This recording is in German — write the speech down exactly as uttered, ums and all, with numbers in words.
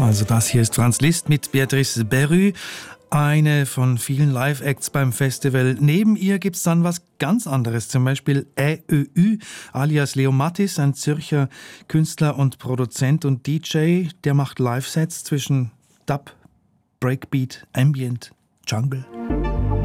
Also das hier ist Franz Liszt mit Béatrice Berru, eine von vielen Live-Acts beim Festival. Neben ihr gibt es dann was ganz anderes, zum Beispiel E Ö Ü alias Leo Mattis, ein Zürcher Künstler und Produzent und D J, der macht Live-Sets zwischen Dub, Breakbeat, Ambient, Jungle.